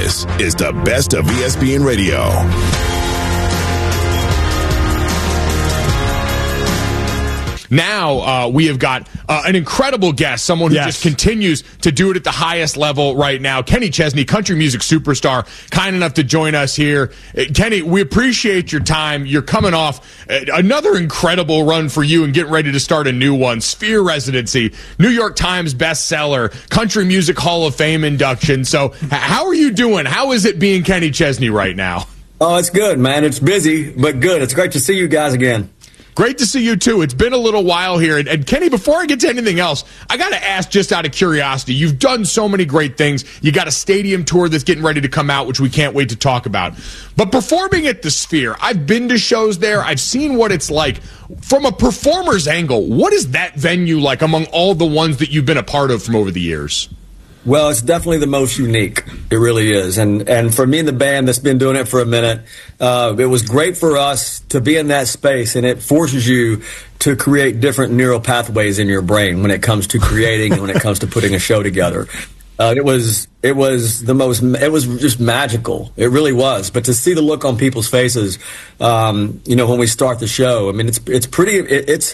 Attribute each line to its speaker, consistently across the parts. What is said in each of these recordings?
Speaker 1: This is the best of ESPN Radio.
Speaker 2: Now we have got an incredible guest, someone who just continues to do it at the highest level right now. Kenny Chesney, country music superstar, kind enough to join us here. Kenny, we appreciate your time. You're coming off another incredible run for you and getting ready to start a new one. Sphere residency, New York Times bestseller, Country Music Hall of Fame induction. So how are you doing? How is it being Kenny Chesney right now?
Speaker 3: Oh, it's good, man. It's busy, but good. It's great to see you guys again.
Speaker 2: Great to see you, too. It's been a little while here. And Kenny, before I get to anything else, I got to ask just out of curiosity. You've done so many great things. You got a stadium tour that's getting ready to come out, which we can't wait to talk about. But performing at the Sphere, I've been to shows there. I've seen what it's like. From a performer's angle, what is that venue like among all the ones that you've been a part of from over the years?
Speaker 3: Well, it's definitely the most unique. It really is. And for me and the band that's been doing it for a minute, it was great for us to be in that space, and it forces you to create different neural pathways in your brain when it comes to creating and when it comes to putting a show together. It was just magical. It really was. But to see the look on people's faces, when we start the show, I mean, it's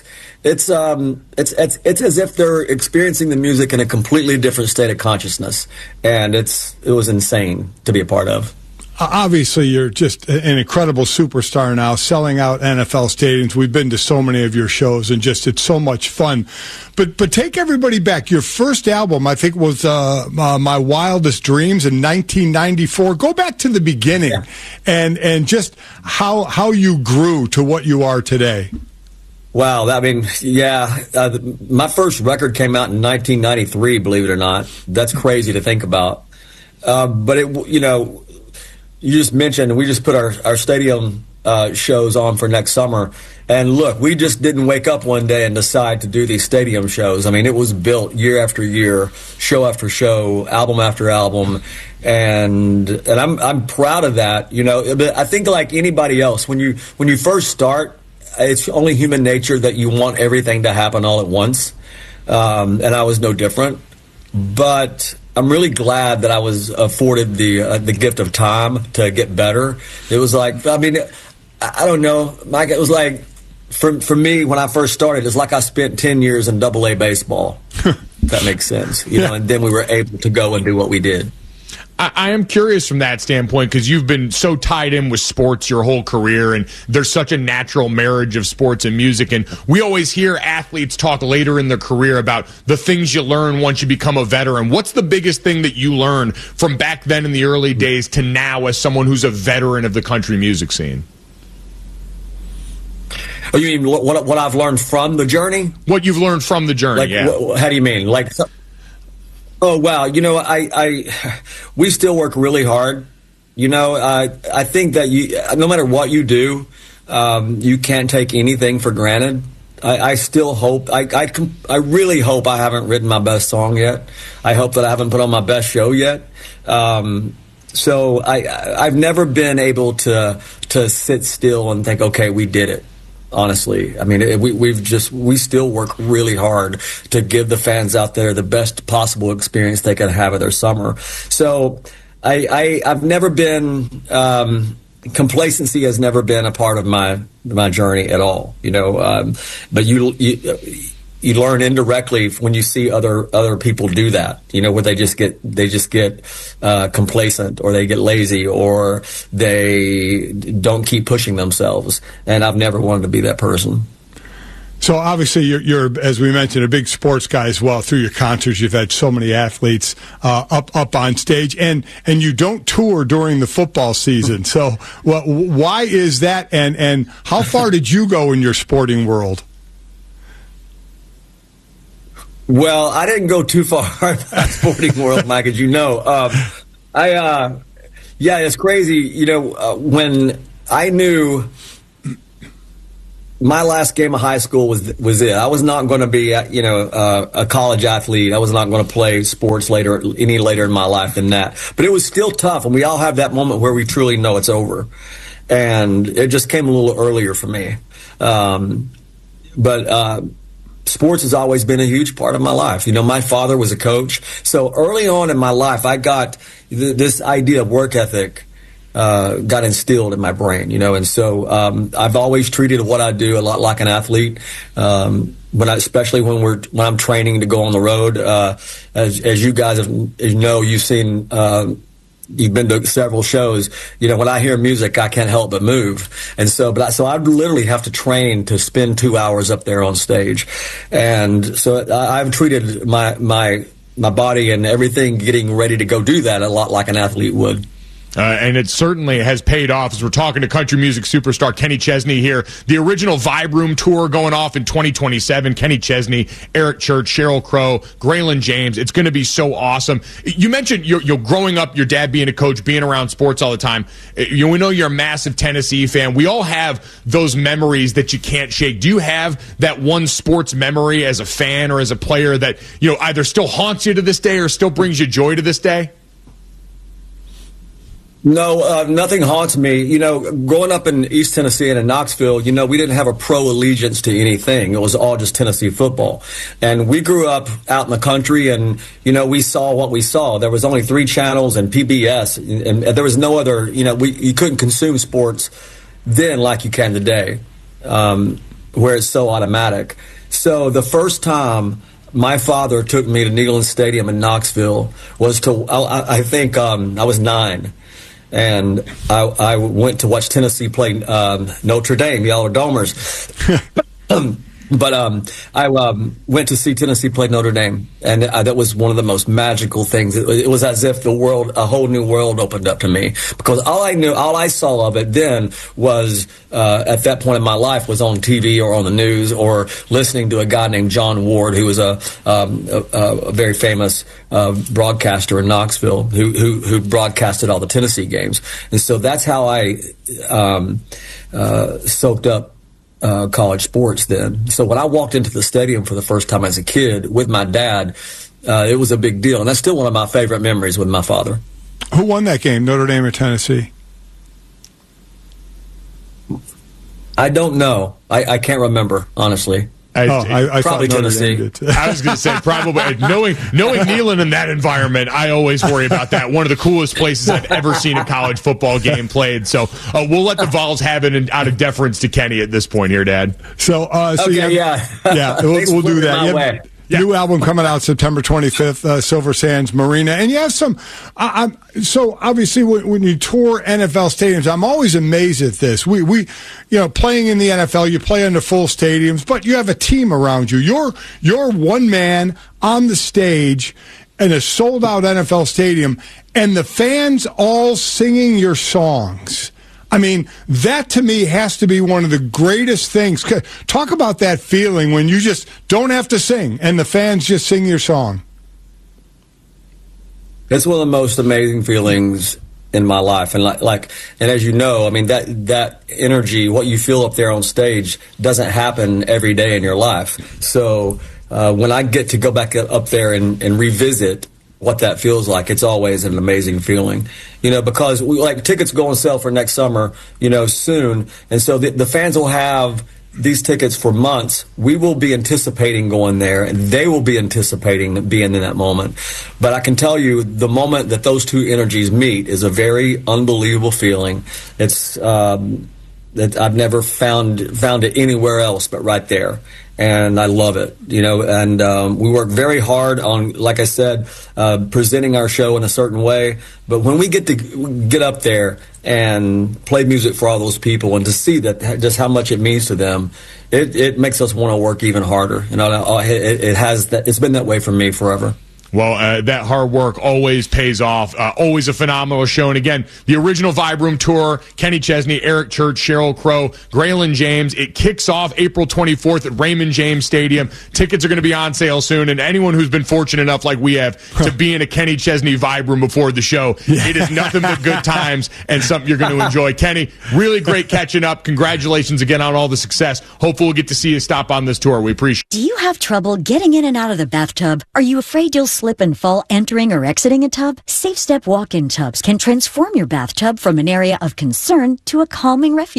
Speaker 3: as if they're experiencing the music in a completely different state of consciousness, and it was insane to be a part of.
Speaker 4: Obviously, you're just an incredible superstar now, selling out NFL stadiums. We've been to so many of your shows, and it's so much fun. But take everybody back. Your first album, I think, was My Wildest Dreams in 1994. Go back to the beginning, and just how you grew to what you are today.
Speaker 3: Wow, I mean, my first record came out in 1993, believe it or not. That's crazy to think about. But you just mentioned we just put our stadium shows on for next summer. And look, we just didn't wake up one day and decide to do these stadium shows. I mean, it was built year after year, show after show, album after album. And I'm proud of that. But I think like anybody else, when you first start, it's only human nature that you want everything to happen all at once. And I was no different. But I'm really glad that I was afforded the gift of time to get better. It was like, I mean, I don't know, Mike, it was like, for me, when I first started, it's like I spent 10 years in Double-A baseball, if that makes sense. And then we were able to go and do what we did.
Speaker 2: I am curious from that standpoint because you've been so tied in with sports your whole career, and there's such a natural marriage of sports and music. And we always hear athletes talk later in their career about the things you learn once you become a veteran. What's the biggest thing that you learned from back then in the early days to now as someone who's a veteran of the country music scene?
Speaker 3: Oh, you mean what I've learned from the journey?
Speaker 2: What you've learned from the journey,
Speaker 3: How do you mean? Oh, wow. We still work really hard. I think that no matter what you do, you can't take anything for granted. I still hope, I really hope I haven't written my best song yet. I hope that I haven't put on my best show yet. So I've never been able to sit still and think, okay, we did it. Honestly, I mean, we still work really hard to give the fans out there the best possible experience they can have of their summer. So I've never been complacency has never been a part of my journey at all. But you learn indirectly when you see other people do that, where they just get complacent, or they get lazy, or they don't keep pushing themselves. And I've never wanted to be that person.
Speaker 4: So obviously you're, as we mentioned, a big sports guy as well. Through your concerts, you've had so many athletes up on stage, and you don't tour during the football season. So why is that? And how far did you go in your sporting world?
Speaker 3: Well, I didn't go too far in that sporting world, Mike, as you know. It's crazy. When I knew my last game of high school was it. I was not going to be, a college athlete. I was not going to play sports any later in my life than that. But it was still tough, and we all have that moment where we truly know it's over. And it just came a little earlier for me. Sports has always been a huge part of my life. My father was a coach. So early on in my life, I got this idea of work ethic got instilled in my brain, and so I've always treated what I do a lot like an athlete. Especially when I'm training to go on the road, as you guys you've seen. You've been to several shows. When I hear music, I can't help but move. And so I literally have to train to spend 2 hours up there on stage. And so I've treated my body and everything getting ready to go do that a lot like an athlete would.
Speaker 2: And it certainly has paid off as we're talking to country music superstar Kenny Chesney here. The original Vibe Room Tour going off in 2027. Kenny Chesney, Eric Church, Sheryl Crow, Graylin James. It's going to be so awesome. You mentioned you're growing up, your dad being a coach, being around sports all the time. We know you're a massive Tennessee fan. We all have those memories that you can't shake. Do you have that one sports memory as a fan or as a player that either still haunts you to this day or still brings you joy to this day?
Speaker 3: No, nothing haunts me. Growing up in East Tennessee and in Knoxville, we didn't have a pro allegiance to anything. It was all just Tennessee football. And we grew up out in the country and, we saw what we saw. There was only 3 channels and PBS and there was no other, you couldn't consume sports then like you can today, where it's so automatic. So the first time my father took me to Neyland Stadium in Knoxville was I think I was 9. And I went to watch Tennessee play Notre Dame, the Yellow Domers. But I went to see Tennessee play Notre Dame, and that was one of the most magical things. It was as if a whole new world opened up to me, because all I saw of it then was, at that point in my life, was on TV or on the news or listening to a guy named John Ward, who was a very famous broadcaster in Knoxville, who broadcasted all the Tennessee games, and so that's how I soaked up college sports then. So when I walked into the stadium for the first time as a kid with my dad, it was a big deal. And that's still one of my favorite memories with my father.
Speaker 4: Who won that game, Notre Dame or Tennessee?
Speaker 3: I don't know. I can't remember, honestly.
Speaker 4: I
Speaker 3: probably Tennessee.
Speaker 2: I was going to say probably. Knowing Neyland in that environment, I always worry about that. One of the coolest places I've ever seen a college football game played. So we'll let the Vols have it out of deference to Kenny at this point here, Dad.
Speaker 3: Okay,
Speaker 4: we'll do that. New album coming out September 25th, Silver Sands Marina. And you have some, so obviously when you tour NFL stadiums, I'm always amazed at this. We playing in the NFL, you play under full stadiums, but you have a team around you. You're one man on the stage in a sold out NFL stadium and the fans all singing your songs. I mean, that to me has to be one of the greatest things. Talk about that feeling when you just don't have to sing and the fans just sing your song.
Speaker 3: It's one of the most amazing feelings in my life. And and as you know, I mean, that energy, what you feel up there on stage doesn't happen every day in your life. So when I get to go back up there and revisit what that feels like, it's always an amazing feeling, because tickets go on sale for next summer, soon. And so the fans will have these tickets for months. We will be anticipating going there and they will be anticipating being in that moment. But I can tell you the moment that those two energies meet is a very unbelievable feeling. It's, that I've never found it anywhere else but right there. And I love it, and we work very hard on, like I said, presenting our show in a certain way. But when we get up there and play music for all those people and to see that just how much it means to them, it makes us want to work even harder. It's been that way for me forever.
Speaker 2: Well, that hard work always pays off. Always a phenomenal show. And again, the original Vibe Room Tour, Kenny Chesney, Eric Church, Sheryl Crow, Graylin James. It kicks off April 24th at Raymond James Stadium. Tickets are going to be on sale soon. And anyone who's been fortunate enough, like we have, to be in a Kenny Chesney Vibe Room before the show, it is nothing but good times and something you're going to enjoy. Kenny, really great catching up. Congratulations again on all the success. Hopefully we'll get to see you stop on this tour. We appreciate it.
Speaker 5: Do you have trouble getting in and out of the bathtub? Are you afraid you'll slip and fall entering or exiting a tub? Safe Step walk-in tubs can transform your bathtub from an area of concern to a calming refuge.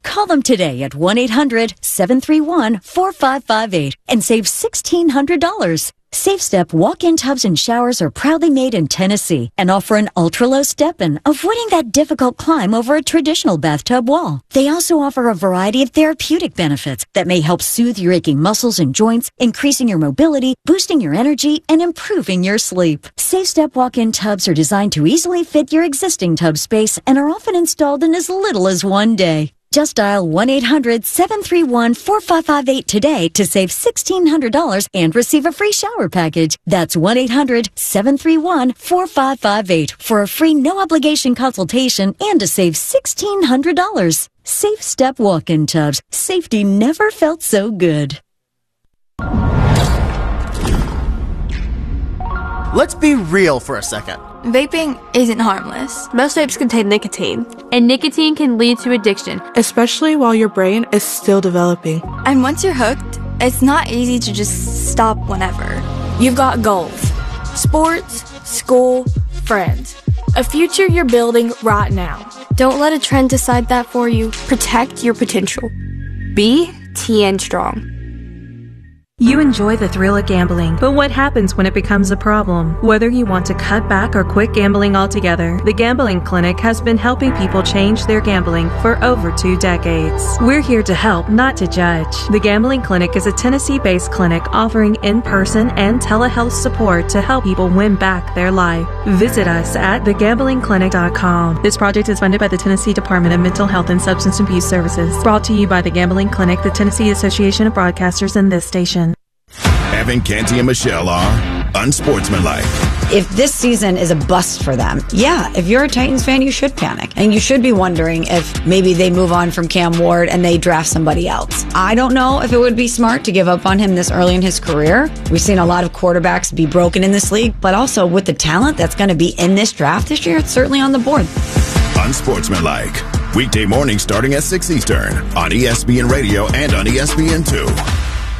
Speaker 5: Call them today at 1-800-731-4558 and save $1,600. SafeStep walk-in tubs and showers are proudly made in Tennessee and offer an ultra-low step-in, avoiding that difficult climb over a traditional bathtub wall. They also offer a variety of therapeutic benefits that may help soothe your aching muscles and joints, increasing your mobility, boosting your energy, and improving your sleep. SafeStep walk-in tubs are designed to easily fit your existing tub space and are often installed in as little as one day. Just dial 1-800-731-4558 today to save $1,600 and receive a free shower package. That's 1-800-731-4558 for a free no-obligation consultation and to save $1,600. SafeStep walk-in tubs. Safety never felt so good.
Speaker 6: Let's be real for a second.
Speaker 7: Vaping isn't harmless.
Speaker 8: Most vapes contain nicotine, and nicotine can lead to addiction, especially while your brain is still developing.
Speaker 7: And once you're hooked, it's not easy to just stop whenever.
Speaker 8: You've got goals: sports, school, friends, a future you're building right now.
Speaker 9: Don't let a trend decide that for you.
Speaker 8: Protect your potential. Be TN Strong.
Speaker 10: You enjoy the thrill of gambling, but what happens when it becomes a problem? Whether you want to cut back or quit gambling altogether, the Gambling Clinic has been helping people change their gambling for over 2 decades. We're here to help, not to judge. The Gambling Clinic is a Tennessee-based clinic offering in-person and telehealth support to help people win back their life. Visit us at thegamblingclinic.com. This project is funded by the Tennessee Department of Mental Health and Substance Abuse Services. Brought to you by the Gambling Clinic, the Tennessee Association of Broadcasters, and this station.
Speaker 1: Evan, Canty, and Michelle are unsportsmanlike.
Speaker 11: If this season is a bust for them, yeah, if you're a Titans fan, you should panic. And you should be wondering if maybe they move on from Cam Ward and they draft somebody else. I don't know if it would be smart to give up on him this early in his career. We've seen a lot of quarterbacks be broken in this league, but also with the talent that's going to be in this draft this year, it's certainly on the board.
Speaker 1: Unsportsmanlike. Weekday mornings starting at 6 Eastern on ESPN Radio and on ESPN2.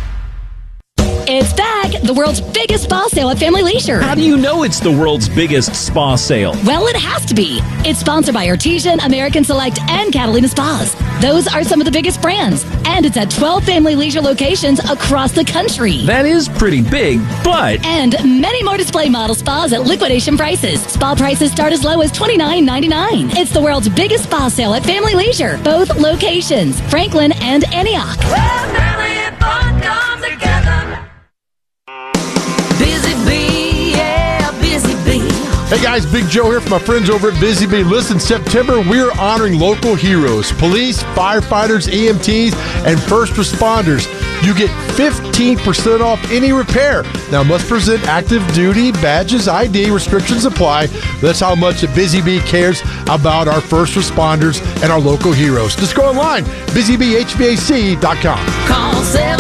Speaker 12: It's back! The world's biggest spa sale at Family Leisure.
Speaker 13: How do you know it's the world's biggest spa sale?
Speaker 12: Well, it has to be. It's sponsored by Artesian, American Select, and Catalina Spas. Those are some of the biggest brands. And it's at 12 Family Leisure locations across the country.
Speaker 13: That is pretty big, but...
Speaker 12: And many more display model spas at liquidation prices. Spa prices start as low as $29.99. It's the world's biggest spa sale at Family Leisure. Both locations, Franklin and Antioch.
Speaker 14: Well, family and fun come together. Busy Bee, yeah, Busy Bee.
Speaker 15: Hey guys, Big Joe here from my friends over at Busy Bee. Listen, September, we're honoring local heroes, police, firefighters, EMTs, and first responders. You get 15% off any repair. Now, must present active duty badges, ID, restrictions apply. That's how much Busy Bee cares about our first responders and our local heroes. Just go online, busybeehvac.com.
Speaker 14: Call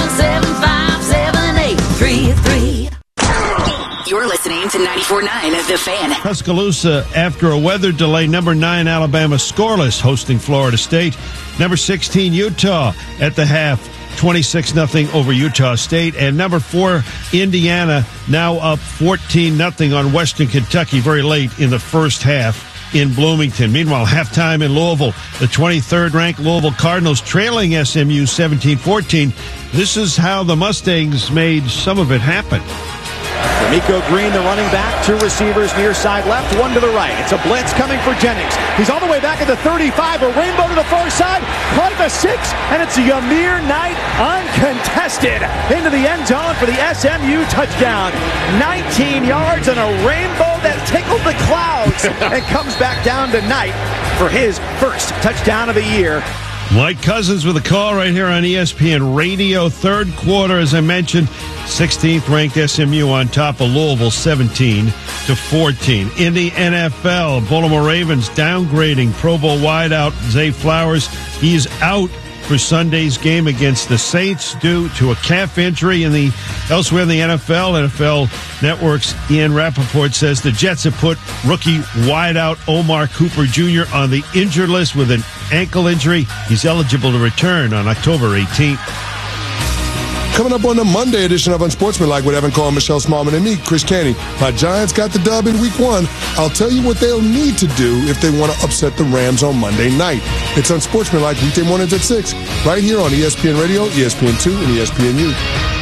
Speaker 14: 775-7833.
Speaker 12: You're listening to 94.9 The Fan.
Speaker 16: Tuscaloosa, after a weather delay, number 9 Alabama scoreless, hosting Florida State. Number 16 Utah at the half, 26-0 over Utah State. And number 4 Indiana, now up 14-0 on Western Kentucky very late in the first half in Bloomington. Meanwhile, halftime in Louisville, the 23rd-ranked Louisville Cardinals trailing SMU 17-14. This is how the Mustangs made some of it happen.
Speaker 17: D'Amico Green, the running back, 2 receivers near side left, 1 to the right. It's a blitz coming for Jennings. He's all the way back at the 35, a rainbow to the far side, caught at the 6, and it's Yamir Knight uncontested into the end zone for the SMU touchdown. 19 yards and a rainbow that tickled the clouds and comes back down to Knight for his first touchdown of the year.
Speaker 16: Mike Cousins with a call right here on ESPN Radio. Third quarter, as I mentioned, 16th ranked SMU on top of Louisville, 17-14. In the NFL, Baltimore Ravens downgrading Pro Bowl wideout Zay Flowers. He's out for Sunday's game against the Saints due to a calf injury. Elsewhere in the NFL Network's Ian Rappaport says the Jets have put rookie wideout Omar Cooper Jr. on the injured list with an ankle injury. He's eligible to return on October 18th.
Speaker 18: Coming up on the Monday edition of Unsportsmanlike with Evan Cole, Michelle Smallman, and me, Chris Canty. My Giants got the dub in Week 1. I'll tell you what they'll need to do if they want to upset the Rams on Monday night. It's Unsportsmanlike weekday mornings at 6, right here on ESPN Radio, ESPN2, and ESPNU.